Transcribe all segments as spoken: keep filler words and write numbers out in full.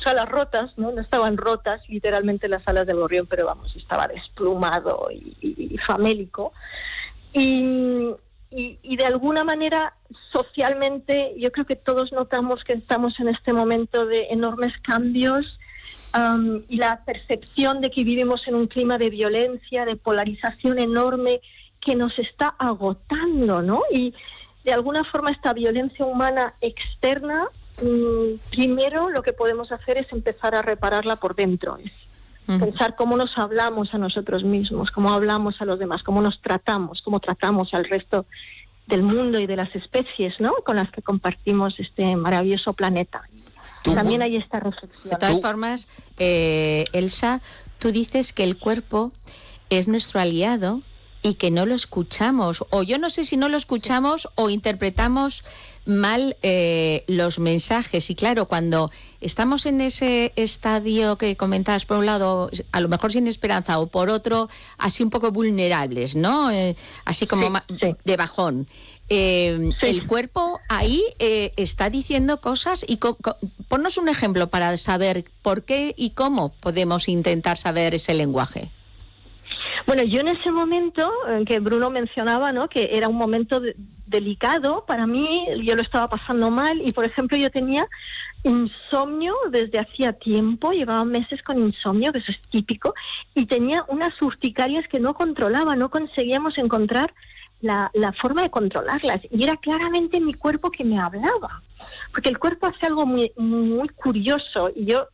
alas rotas, ¿no? No estaban rotas literalmente las alas del gorrión, pero vamos, estaba desplumado y, y, y famélico. Y, y, y de alguna manera, socialmente, yo creo que todos notamos que estamos en este momento de enormes cambios, um, y la percepción de que vivimos en un clima de violencia, de polarización enorme, que nos está agotando, ¿no? Y de alguna forma esta violencia humana externa, mmm, primero lo que podemos hacer es empezar a repararla por dentro, es uh-huh. pensar cómo nos hablamos a nosotros mismos, cómo hablamos a los demás, cómo nos tratamos, cómo tratamos al resto del mundo y de las especies, ¿no? Con las que compartimos este maravilloso planeta. ¿Tú? También hay esta reflexión. De todas formas, eh, Elsa, tú dices que el cuerpo es nuestro aliado y que no lo escuchamos, o yo no sé si no lo escuchamos o interpretamos mal eh, los mensajes. Y claro, cuando estamos en ese estadio que comentabas, por un lado a lo mejor sin esperanza, o por otro así un poco vulnerables, ¿no? Eh, así como sí, ma- sí. de bajón. Eh, sí. El cuerpo ahí eh, está diciendo cosas y co- co- ponnos un ejemplo para saber por qué y cómo podemos intentar saber ese lenguaje. Bueno, yo en ese momento en que Bruno mencionaba, ¿no?, que era un momento de, delicado para mí, yo lo estaba pasando mal y, por ejemplo, yo tenía insomnio desde hacía tiempo, llevaba meses con insomnio, que eso es típico, y tenía unas urticarias que no controlaba, no conseguíamos encontrar la, la forma de controlarlas, y era claramente mi cuerpo que me hablaba, porque el cuerpo hace algo muy, muy curioso, y yo...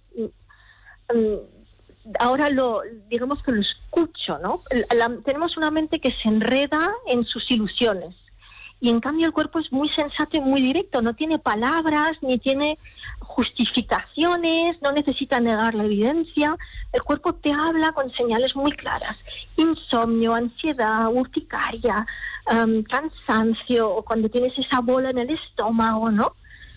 Um, ahora lo, digamos que lo escucho, ¿no? La, la, tenemos una mente que se enreda en sus ilusiones y en cambio el cuerpo es muy sensato y muy directo, no tiene palabras ni tiene justificaciones, no necesita negar la evidencia, el cuerpo te habla con señales muy claras, insomnio, ansiedad, urticaria, um, cansancio, o cuando tienes esa bola en el estómago, ¿no?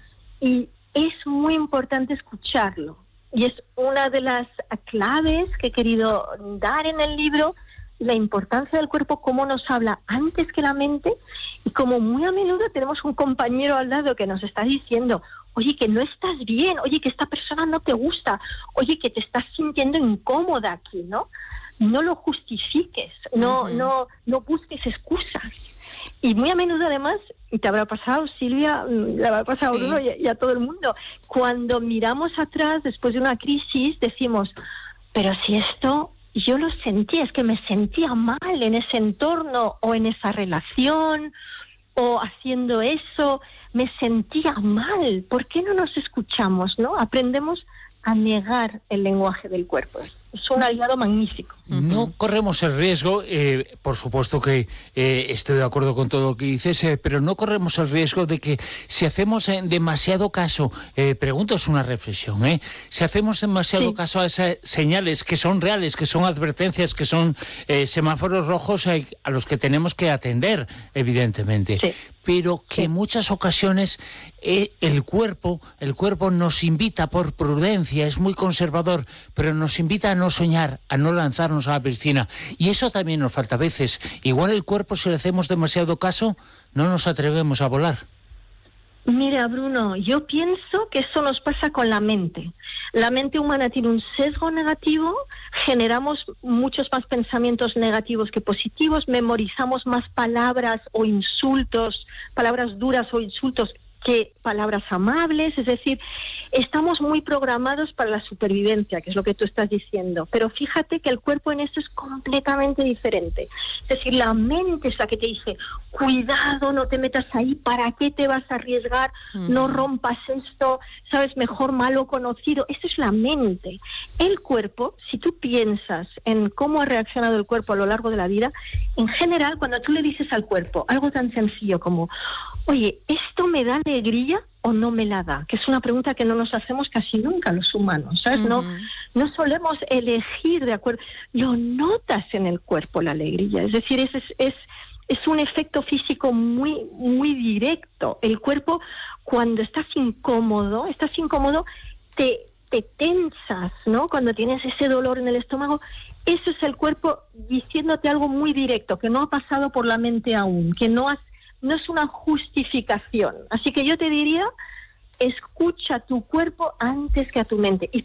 Y es muy importante escucharlo. Y es una de las claves que he querido dar en el libro, la importancia del cuerpo, cómo nos habla antes que la mente, y como muy a menudo tenemos un compañero al lado que nos está diciendo, oye, que no estás bien, oye, que esta persona no te gusta, oye, que te estás sintiendo incómoda aquí, ¿no? No lo justifiques, no, uh-huh. no, no busques excusas. Y muy a menudo, además, y te habrá pasado, Silvia, le habrá pasado a Bruno, sí, y, y a todo el mundo, cuando miramos atrás después de una crisis, decimos, pero si esto, yo lo sentía, es que me sentía mal en ese entorno, o en esa relación, o haciendo eso, me sentía mal. ¿Por qué no nos escuchamos, no? Aprendemos a negar el lenguaje del cuerpo. Es un aliado magnífico. No corremos el riesgo, eh, por supuesto que eh, estoy de acuerdo con todo lo que dices, eh, pero no corremos el riesgo de que si hacemos eh, demasiado caso, eh, pregunto, es una reflexión, eh, si hacemos demasiado sí. caso a esas señales que son reales, que son advertencias, que son eh, semáforos rojos eh, a los que tenemos que atender, evidentemente. Sí. Pero que en muchas ocasiones eh, el cuerpo, el cuerpo nos invita por prudencia, es muy conservador, pero nos invita a no soñar, a no lanzarnos a la piscina. Y eso también nos falta a veces. Igual el cuerpo, si le hacemos demasiado caso, no nos atrevemos a volar. Mira, Bruno, yo pienso que eso nos pasa con la mente. La mente humana tiene un sesgo negativo, generamos muchos más pensamientos negativos que positivos, memorizamos más palabras o insultos, palabras duras o insultos que palabras amables, es decir, estamos muy programados para la supervivencia, que es lo que tú estás diciendo, pero fíjate que el cuerpo en eso es completamente diferente. Es decir, la mente es la que te dice, cuidado, no te metas ahí, ¿para qué te vas a arriesgar? Uh-huh. No rompas esto, sabes, mejor malo conocido. Eso es la mente. El cuerpo, si tú piensas en cómo ha reaccionado el cuerpo a lo largo de la vida, en general, cuando tú le dices al cuerpo algo tan sencillo como, oye, ¿esto me da alegría o no me la da? Que es una pregunta que no nos hacemos casi nunca los humanos, ¿sabes? Uh-huh. No, no solemos elegir de acuerdo. Lo notas en el cuerpo, la alegría. Es decir, es, es, es, es un efecto físico muy, muy directo. El cuerpo, cuando estás incómodo, estás incómodo, te, te tensas, ¿no? Cuando tienes ese dolor en el estómago, eso es el cuerpo diciéndote algo muy directo, que no ha pasado por la mente aún, que no has no es una justificación. Así que yo te diría, escucha a tu cuerpo antes que a tu mente. Y